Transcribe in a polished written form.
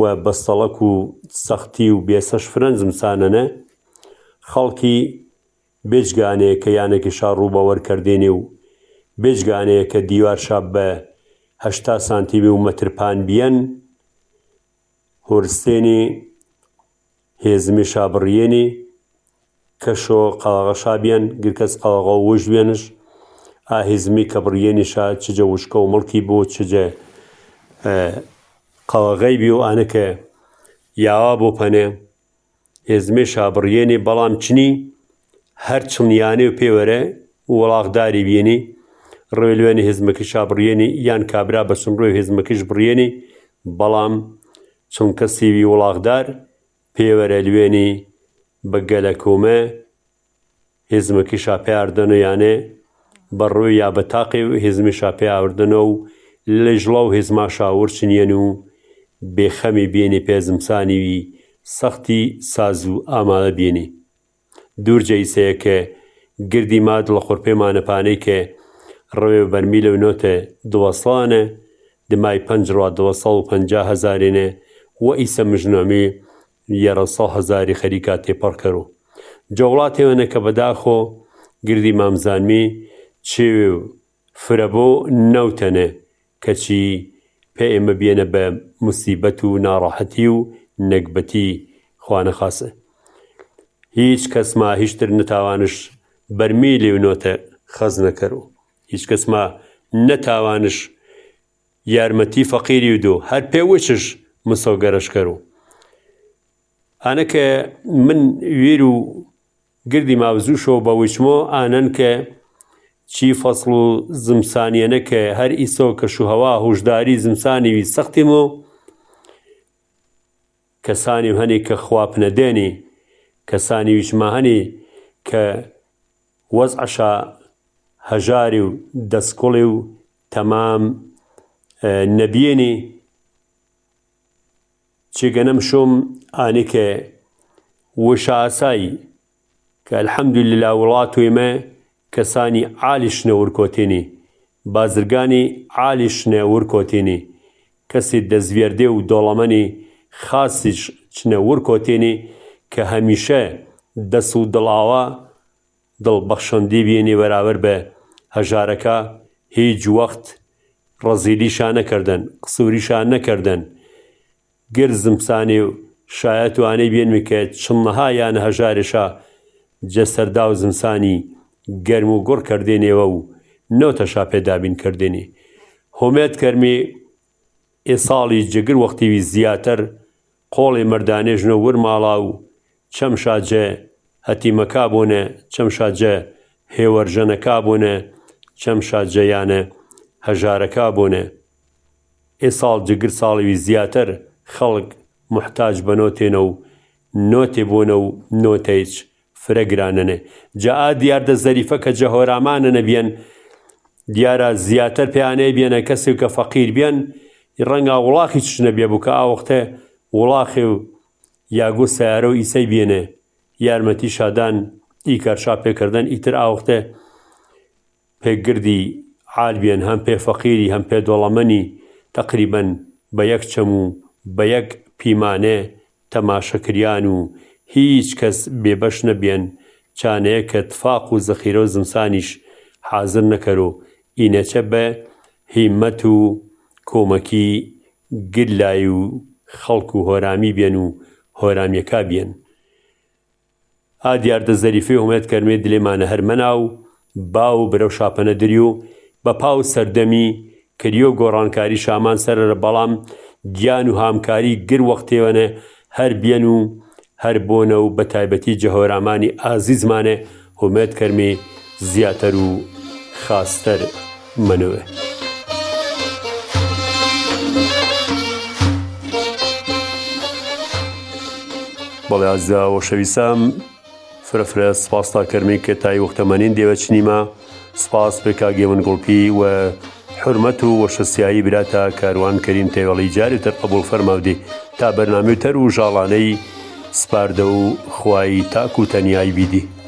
و بەستەڵەک و سەختی و بێسەش فرەن زمسانەنە خەڵکی بێجگانەیە کە یانێکیشا ڕوو بە وەرکردێنێ و بێجگانەیە کە دیوارشا بە 80 سانتیمێ و مەترپان بیەن هۆرستێنێ هێزمیشا بڕیێنێ کەشۆ قەڵەغەشا بیەن گرکەس قەڵەغە و وشت بێنش ئاهێزمی کە بڕیێنیشا چجە وشکە و مڵکی بۆ چجە قەڵەغەی بی و ئانەکە یاوا بۆ پەنێ هێزمێشا بڕیێنێ بەڵام چنی هەر چڵنیانێ و پێوەرە وەڵاغداری بێنێ ڕێ لوێنێ هێزمەکەشا بڕیێنێ یان کابرا بە سمڕۆی هێزمەکەش بڕیێنێ بەڵام چونکە سێوی وڵاغدار پێوەرە لوێنێ بە گەلە کۆمە هێزمەکەشا پێیاردەنە یانێ بەڕۆی یا بە تاقێ و هێزمیشا پێیاوردنەوە و لە ژڵە و هێزماشا ورچنیەن و بێخەمی بێنێ پێ زمسانیوی سەختی ساز و ئامادە بێنێ دوورجە ئیسەیە کە گردی ماد لە خۆرپێمانەپانەی کە ڕەوێ بەرمیلە و نۆتە دووەسڵانە دمای 250,000 و ئیسە مژنەمی 100,000 خەریکا تێپەڕکەرۆ جەوڵاتێوەنە کە بەداخۆ گردی مامزانمی چێوێ و فرە بۆ نەوتەنە کەچی پێ ئێمە بێنە بە موسیبەت و ناڕەحەتی و نەکبەتی خوانەخاسە هیچ کەسما هیچتر نەتاوانش بەرمیلێ و نۆتە خەز نەکەرۆ هیچ کەسما نەتاوانش یارمەتی فەقیری و دۆ هەر پێوەچش مسۆگەرەشکەرۆ ئانەکە من وێر و گردی ماوزووشەوە بە وچمۆ ئانەن کە چی فەسڵ و زمسانیەنە کە هەر ئیسۆ کەشوهەوا هوشداری زمسانیوی سەختیمۆ کەسانیم هەنێ کە خواپنەدێنێ کەسانی ویچما هەنێ کە وەزعەشا هەژاری و دەستکوڵێ و تەمام نەبیێنێ چێگەنەم شۆم ئانێ کە وشە ئاسایی کە ئەلحەمدوللا وڵات و ئێمە کەسانی عالیشنە ورکۆتێنێ بازرگانی عالیشنە ورکۆتێنێ کەسی دەزڤێردێ و دۆڵەمەنێ خاسیش چنە ورکۆتێنێ کە هەمیشە دەست و دڵاوە دڵبەخشەندی بێنێ بەرابەر بە هەژارەکە هیچ وەخت ڕەزیلیشان نەکردن قسووریشان نەکردن گر زمسانێ و شایەت وانەی بێنمی کە چڵنەها یان هەژارێشا جەسەردا و زمسانی گەرم و گوڕ کردێنێەوە و نۆتەشا پێدابین کردێنێ هۆمێت کەرمێ ئێساڵی جگر وەختیوی زیاتر قۆڵی مردانێژنە ورماڵا و چەمشاجە هەتیمەکا بوونە چەمشاجە هێوەرژەنەکا بوونە چەمشاجە یانە هەژارەکا بوونە ئێساڵ جگر ساڵیوی زیاتر خەڵک محتاج بە نۆتێنە و نۆتێ بوونە و نۆتەیچ فرەگرانەنێ جا دیاردە زەریفە کە جەهۆرامانە نەبیەن دیارە زیاتر پێیانەیە بێنە کەسێک کە فەقیر بیان ڕەنگا وڵاخی چ نەبێ بوو کە ئاوەختە وڵاخێ و یاگۆ سیارە و ئیسەی بێنێ یارمەتی شادان ئیکارشا پێکردن ئیتر ئاوەختە پێگردی عال بێن هەم پێ فەقیری هەم پێ دۆڵەمەنی تەقریبەن بە یەک چەم و بە یەک پیمانێ تەماشەکریان و هیچ کەس بێبەش نەبێن چانەیە کە تفاق و زەخیرە و زمسانیش حازر نەکەرۆ ئینەچە بە هیممەت و کۆمەکی گرلای و خەڵک و هۆرامی بێن و هۆرامیەکە بێن دیاردە زەریفەی هومێت کەرمێ دلێمانە هەرمەنا و با و برەو شاپەنە دری و بە پاو سەردەمی کریۆ گۆڕانکاری شامان سەرەرە بەڵام گیان و هامکاری گر وەختێوەنە هەر بێن و هەر بۆنە و بە تایبەتی جەهۆرامانی ئازیزمانێ هومێت کەرمێ زیاتر و خاستەر منوێ بەڵێ ئازیزا وەشەویستام فرەفرە سپاستا کەرمێ کە تای وەختەمەنین دێوە چنیمە سپاس بێ کاگێون گوڵپی و حرمەت و وەشەسیایی براتە کاروان کەریم تێوەڵی جارێتر قبول فەرماودێ تا بەرنامەی تەر و ژاڵانەی سپاردە و خوای تاک و تەنیایی بیدی